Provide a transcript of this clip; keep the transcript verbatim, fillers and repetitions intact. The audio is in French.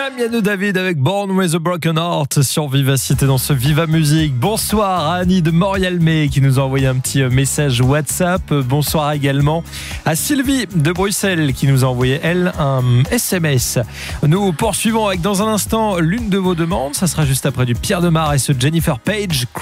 Damien David avec Born with a Broken Heart sur Vivacité dans ce Viva Musique. Bonsoir à Annie de Morialmé qui nous a envoyé un petit message WhatsApp. Bonsoir également à Sylvie de Bruxelles qui nous a envoyé, elle, un S M S. Nous poursuivons avec dans un instant l'une de vos demandes. Ça sera juste après du Pierre Demar et ce Jennifer Page.